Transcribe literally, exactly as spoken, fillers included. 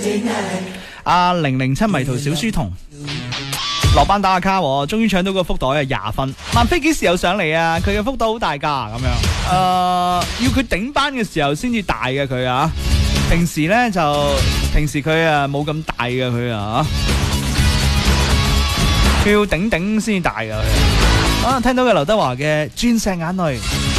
阿零零七迷途小書童落班打下卡，終於搶到個福袋啊，廿分。萬飛幾時又上嚟啊？佢嘅福袋好大噶，咁樣。誒、呃，要佢頂班嘅時候先至大嘅佢啊。平時咧就平時佢啊冇咁大嘅佢啊，佢要頂頂先至大嘅佢。啊，聽到嘅劉德華嘅《鑽石眼淚》。